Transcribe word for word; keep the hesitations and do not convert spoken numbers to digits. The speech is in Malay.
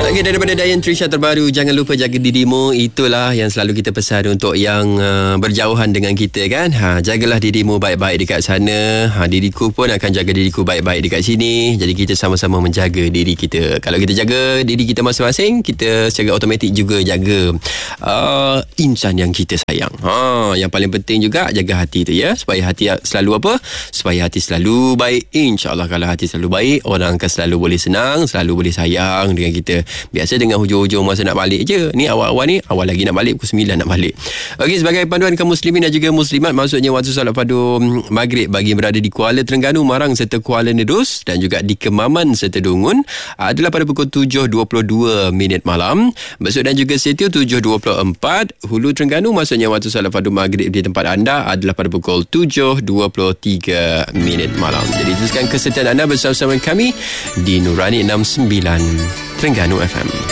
Okey, daripada Dayan Trisha terbaru, jangan lupa jaga dirimu. Itulah yang selalu kita pesan untuk yang uh, berjauhan dengan kita kan. Ha, jagalah dirimu baik-baik dekat sana. Ha, diriku pun akan jaga diriku baik-baik dekat sini. Jadi kita sama-sama menjaga diri kita. Kalau kita jaga diri kita masing-masing, kita secara automatik juga jaga uh, insan yang kita sayang. Ha, yang paling penting juga jaga hati tu ya. Supaya hati selalu apa? Supaya hati selalu baik. InsyaAllah kalau hati selalu baik, orang akan selalu boleh senang, selalu boleh sayang dengan kita. Biasa dengan hujung-hujung masa nak balik je. Ni awal-awal ni, awal lagi nak balik, pukul sembilan nak balik. Okey, sebagai panduan kaum muslimin dan juga muslimat, maksudnya waktu solat fardu maghrib bagi berada di Kuala Terengganu, Marang serta Kuala Nedus dan juga di Kemaman serta Dungun adalah pada pukul tujuh dua puluh dua minit malam. Besut dan juga Setiu tujuh dua puluh empat. Hulu Terengganu maksudnya waktu solat fardu maghrib di tempat anda adalah pada pukul tujuh dua puluh tiga minit malam. Jadi teruskan kesetiaan anda bersama-sama kami di Nurani enam sembilan Terengganu F M.